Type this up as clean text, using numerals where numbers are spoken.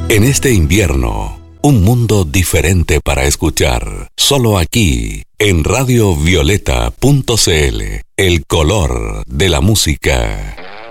En este invierno, un mundo diferente para escuchar. Solo aquí, en radiovioleta.cl, el color de la música.